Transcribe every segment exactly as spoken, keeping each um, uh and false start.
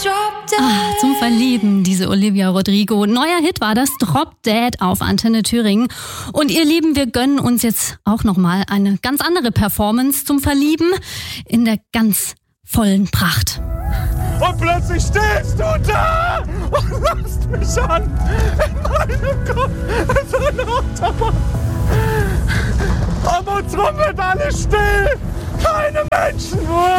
Ah, zum Verlieben, diese Olivia Rodrigo. Neuer Hit war das, Drop Dead auf Antenne Thüringen. Und ihr Lieben, wir gönnen uns jetzt auch nochmal eine ganz andere Performance zum Verlieben in der ganz vollen Pracht. Und plötzlich stehst du da und lasst mich an. In meinem Kopf ist eine Achterbahn. Um uns rum wird alles still. Keine Menschen.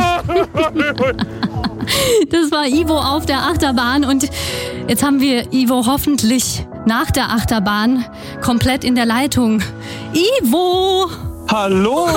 Das war Ivo auf der Achterbahn und jetzt haben wir Ivo hoffentlich nach der Achterbahn komplett in der Leitung. Ivo! Hallo!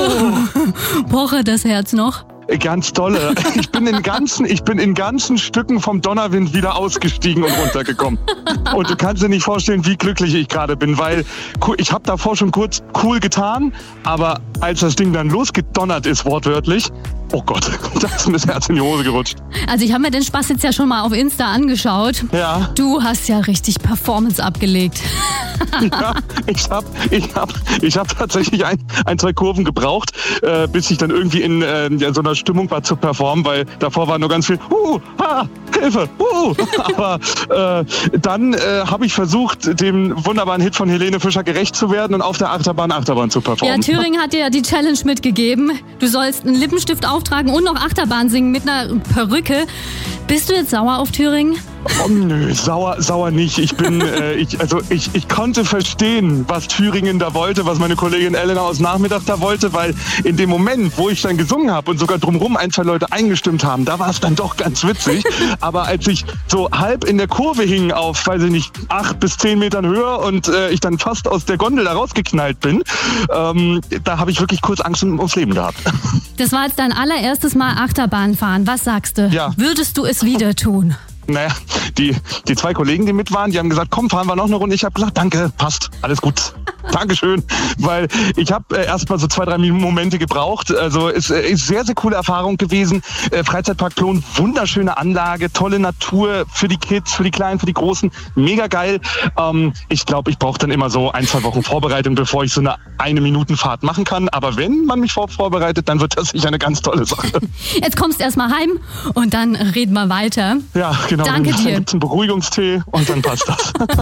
Poche das Herz noch? Ganz tolle. Ich bin in ganzen, ich bin in ganzen Stücken vom Donnerwind wieder ausgestiegen und runtergekommen. Und du kannst dir nicht vorstellen, wie glücklich ich gerade bin, weil ich habe davor schon kurz cool getan, aber als das Ding dann losgedonnert ist, wortwörtlich, oh Gott, da ist mir das Herz in die Hose gerutscht. Also ich habe mir den Spaß jetzt ja schon mal auf Insta angeschaut. Ja. Du hast ja richtig Performance abgelegt. Ja, ich habe ich hab, ich hab tatsächlich ein, ein, zwei Kurven gebraucht, äh, bis ich dann irgendwie in äh, ja, so einer Stimmung war zu performen, weil davor war nur ganz viel, uh, ha, Hilfe, uh. Aber äh, dann äh, habe ich versucht, dem wunderbaren Hit von Helene Fischer gerecht zu werden und auf der Achterbahn Achterbahn zu performen. Ja, Thüringen hat dir ja die Challenge mitgegeben. Du sollst einen Lippenstift auftragen und noch Achterbahn singen mit einer Perücke. Bist du jetzt sauer auf Thüringen? Oh, nö, sauer, sauer nicht. Ich bin, äh, ich, also ich, ich konnte verstehen, was Thüringen da wollte, was meine Kollegin Elena aus Nachmittag da wollte, weil in dem Moment, wo ich dann gesungen habe und sogar drumherum ein, zwei Leute eingestimmt haben, da war es dann doch ganz witzig. Aber als ich so halb in der Kurve hing auf, weiß ich nicht, acht bis zehn Metern Höhe und äh, ich dann fast aus der Gondel da rausgeknallt bin, ähm, da habe ich wirklich kurz Angst ums Leben gehabt. Das war jetzt dein allererstes Mal Achterbahn fahren. Was sagst du? Ja. Würdest du es wieder tun? Naja, die, die zwei Kollegen, die mit waren, die haben gesagt, komm, fahren wir noch eine Runde. Ich habe gesagt, danke, passt, alles gut. Dankeschön, weil ich habe äh, erst mal so zwei, drei Momente gebraucht. Also ist, äh, ist sehr, sehr coole Erfahrung gewesen. Äh, Freizeitpark Plon, wunderschöne Anlage, tolle Natur für die Kids, für die Kleinen, für die Großen, mega geil. Ähm, ich glaube, ich brauche dann immer so ein, zwei Wochen Vorbereitung, bevor ich so eine eine Minuten Fahrt machen kann. Aber wenn man mich vor vorbereitet, dann wird das sicher eine ganz tolle Sache. Jetzt kommst du erst mal heim und dann reden wir weiter. Ja, genau. Danke dann dir. Dann gibt's einen Beruhigungstee und dann passt das.